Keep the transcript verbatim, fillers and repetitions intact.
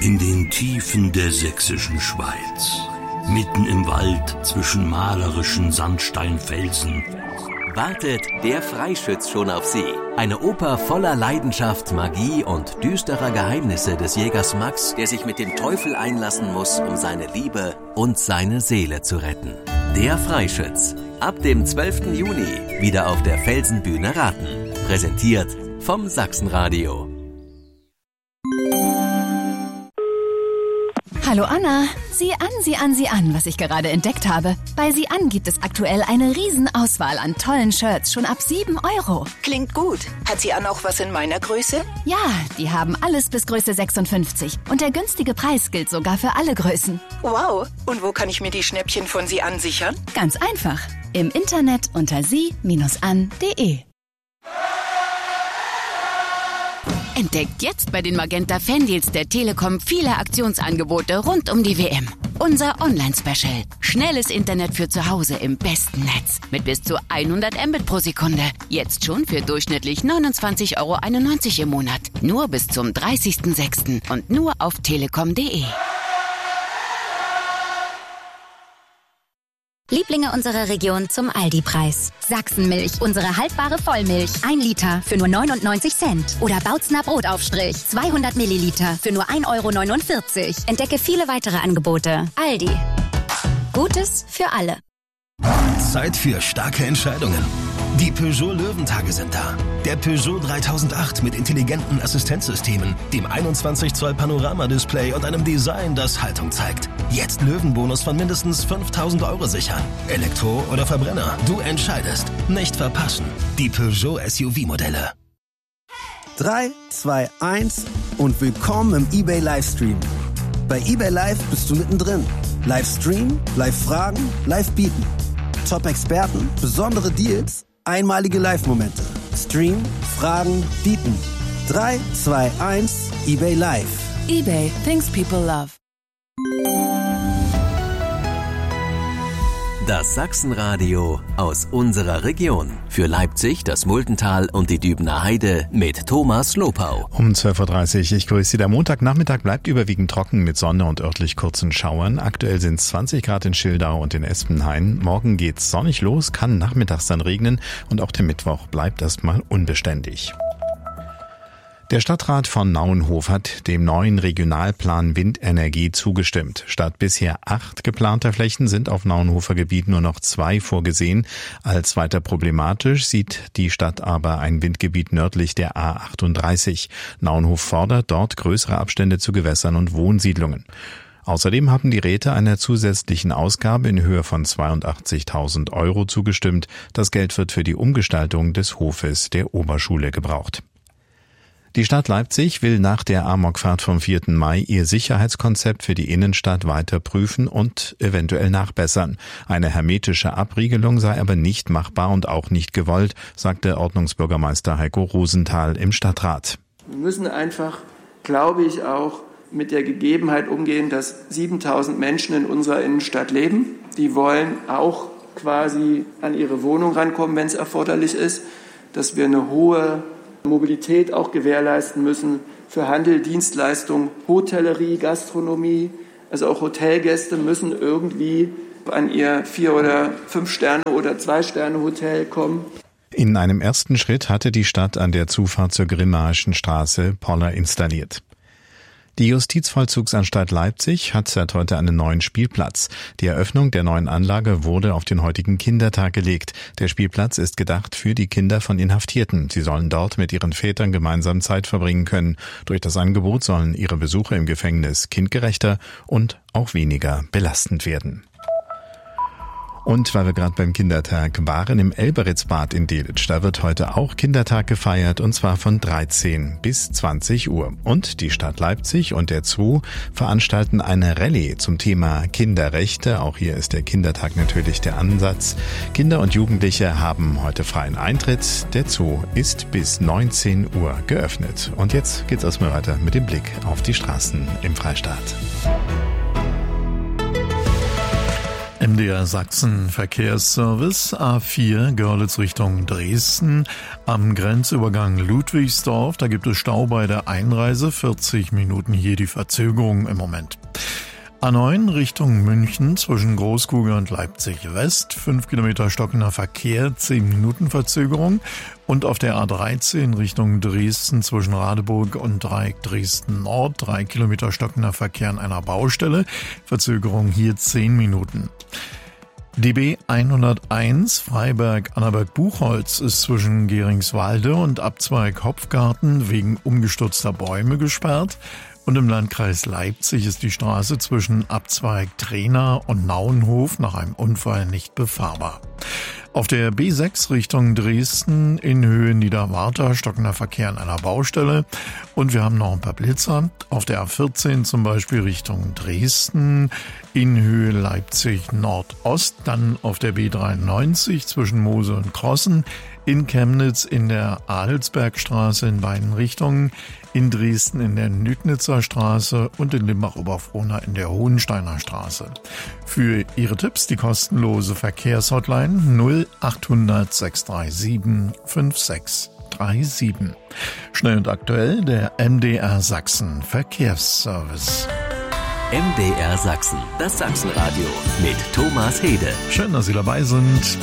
In den Tiefen der sächsischen Schweiz, mitten im Wald zwischen malerischen Sandsteinfelsen, wartet Der Freischütz schon auf Sie. Eine Oper voller Leidenschaft, Magie und düsterer Geheimnisse des Jägers Max, der sich mit dem Teufel einlassen muss, um seine Liebe und seine Seele zu retten. Der Freischütz. Ab dem zwölften Juni wieder auf der Felsenbühne Raten. Präsentiert vom Sachsenradio. Hallo Anna, sieh an, sieh an, sieh an, was ich gerade entdeckt habe. Bei sieh an gibt es aktuell eine Riesenauswahl an tollen Shirts, schon ab sieben Euro. Klingt gut. Hat sie an auch was in meiner Größe? Ja, die haben alles bis Größe sechsundfünfzig. Und der günstige Preis gilt sogar für alle Größen. Wow. Und wo kann ich mir die Schnäppchen von sie an sichern? Ganz einfach. Im Internet unter sie Bindestrich an punkt de. Entdeckt jetzt bei den Magenta Fandeals der Telekom viele Aktionsangebote rund um die W M. Unser Online-Special. Schnelles Internet für zu Hause im besten Netz. Mit bis zu hundert Mbit pro Sekunde. Jetzt schon für durchschnittlich neunundzwanzig Euro einundneunzig im Monat. Nur bis zum dreißigsten sechsten und nur auf telekom punkt de. Lieblinge unserer Region zum Aldi-Preis. Sachsenmilch, unsere haltbare Vollmilch. Ein Liter für nur neunundneunzig Cent. Oder Bautzner Brotaufstrich, zweihundert Milliliter für nur ein Euro neunundvierzig. Entdecke viele weitere Angebote. Aldi. Gutes für alle. Zeit für starke Entscheidungen. Die Peugeot Löwentage sind da. Der Peugeot dreitausendacht mit intelligenten Assistenzsystemen, dem einundzwanzig Zoll Panorama-Display und einem Design, das Haltung zeigt. Jetzt Löwenbonus von mindestens fünftausend Euro sichern. Elektro oder Verbrenner, du entscheidest. Nicht verpassen. Die Peugeot S U V-Modelle. drei, zwei, eins und willkommen im eBay Livestream. Bei eBay Live bist du mittendrin. Livestream, Live-Fragen, Live-Bieten. Top-Experten, besondere Deals, einmalige Live-Momente. Stream, Fragen, Bieten. drei, zwei, eins, eBay Live. eBay, things people love. Das Sachsenradio aus unserer Region. Für Leipzig, das Muldental und die Dübener Heide mit Thomas Lopau. Um zwölf Uhr dreißig, ich grüße Sie. Der Montagnachmittag bleibt überwiegend trocken mit Sonne und örtlich kurzen Schauern. Aktuell sind es zwanzig Grad in Schildau und in Espenhain. Morgen geht's sonnig los, kann nachmittags dann regnen und auch der Mittwoch bleibt erstmal unbeständig. Der Stadtrat von Nauenhof hat dem neuen Regionalplan Windenergie zugestimmt. Statt bisher acht geplanter Flächen sind auf Nauenhofer Gebiet nur noch zwei vorgesehen. Als weiter problematisch sieht die Stadt aber ein Windgebiet nördlich der A achtunddreißig. Nauenhof fordert dort größere Abstände zu Gewässern und Wohnsiedlungen. Außerdem haben die Räte einer zusätzlichen Ausgabe in Höhe von zweiundachtzigtausend Euro zugestimmt. Das Geld wird für die Umgestaltung des Hofes der Oberschule gebraucht. Die Stadt Leipzig will nach der Amokfahrt vom vierten Mai ihr Sicherheitskonzept für die Innenstadt weiter prüfen und eventuell nachbessern. Eine hermetische Abriegelung sei aber nicht machbar und auch nicht gewollt, sagte Ordnungsbürgermeister Heiko Rosenthal im Stadtrat. Wir müssen einfach, glaube ich, auch mit der Gegebenheit umgehen, dass siebentausend Menschen in unserer Innenstadt leben. Die wollen auch quasi an ihre Wohnung rankommen, wenn es erforderlich ist, dass wir eine hohe Mobilität auch gewährleisten müssen für Handel, Dienstleistungen, Hotellerie, Gastronomie. Also auch Hotelgäste müssen irgendwie an ihr Vier- oder Fünf-Sterne- oder Zwei-Sterne-Hotel kommen. In einem ersten Schritt hatte die Stadt an der Zufahrt zur Grimmaischen Straße Poller installiert. Die Justizvollzugsanstalt Leipzig hat seit heute einen neuen Spielplatz. Die Eröffnung der neuen Anlage wurde auf den heutigen Kindertag gelegt. Der Spielplatz ist gedacht für die Kinder von Inhaftierten. Sie sollen dort mit ihren Vätern gemeinsam Zeit verbringen können. Durch das Angebot sollen ihre Besuche im Gefängnis kindgerechter und auch weniger belastend werden. Und weil wir gerade beim Kindertag waren, im Elberitzbad in Delitzsch, da wird heute auch Kindertag gefeiert und zwar von dreizehn bis zwanzig Uhr. Und die Stadt Leipzig und der Zoo veranstalten eine Rallye zum Thema Kinderrechte. Auch hier ist der Kindertag natürlich der Ansatz. Kinder und Jugendliche haben heute freien Eintritt. Der Zoo ist bis neunzehn Uhr geöffnet. Und jetzt geht's erstmal weiter mit dem Blick auf die Straßen im Freistaat. M D R Sachsen Verkehrsservice A vier Görlitz Richtung Dresden am Grenzübergang Ludwigsdorf. Da gibt es Stau bei der Einreise, vierzig Minuten hier die Verzögerung im Moment. A neun Richtung München zwischen Großkugel und Leipzig West, fünf Kilometer stockender Verkehr, zehn Minuten Verzögerung. Und auf der A dreizehn Richtung Dresden zwischen Radeburg und Dreieck Dresden Nord, drei Kilometer stockender Verkehr an einer Baustelle, Verzögerung hier zehn Minuten. D B hunderteins Freiberg-Annaberg-Buchholz ist zwischen Geringswalde und Abzweig Hopfgarten wegen umgestürzter Bäume gesperrt. Und im Landkreis Leipzig ist die Straße zwischen Abzweig Trena und Nauenhof nach einem Unfall nicht befahrbar. Auf der B sechs Richtung Dresden in Höhe Niederwarta stockender Verkehr an einer Baustelle. Und wir haben noch ein paar Blitzer. Auf der A vierzehn zum Beispiel Richtung Dresden in Höhe Leipzig Nordost. Dann auf der B dreiundneunzig zwischen Mosel und Krossen. In Chemnitz in der Adelsbergstraße in beiden Richtungen. In Dresden in der Nüdnitzer Straße und in Limbach-Oberfrohna in der Hohensteiner Straße. Für Ihre Tipps die kostenlose Verkehrshotline null achthundert sechshundertsiebenunddreißig fünfundsiebzig. Schnell und aktuell der M D R Sachsen Verkehrsservice. M D R Sachsen, das Sachsenradio mit Thomas Hede. Schön, dass Sie dabei sind.